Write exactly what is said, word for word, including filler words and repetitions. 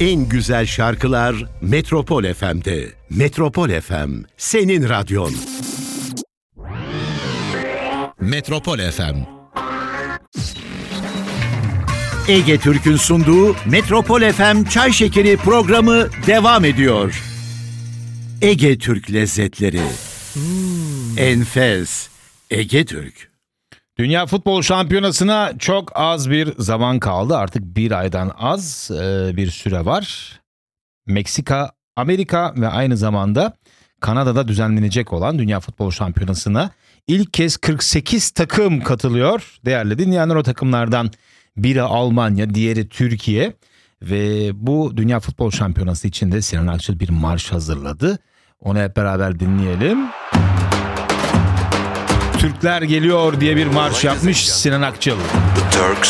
En güzel şarkılar Metropol F M'de. Metropol F M, senin radyon. Metropol F M. Ege Türk'ün sunduğu Metropol F M Çay Şekeri programı devam ediyor. Ege Türk lezzetleri. Hmm. Enfes. Ege Türk. Dünya Futbol Şampiyonası'na çok az bir zaman kaldı. Artık bir aydan az bir süre var. Meksika, Amerika ve aynı zamanda Kanada'da düzenlenecek olan Dünya Futbol Şampiyonası'na ilk kez kırk sekiz takım katılıyor. Değerli dinleyenler, o takımlardan biri Almanya, diğeri Türkiye. Ve bu Dünya Futbol Şampiyonası için de Sinan Akçıl bir marş hazırladı. Onu hep beraber dinleyelim. Türkler geliyor diye bir marş yapmış Sinan Akçıl. The Turks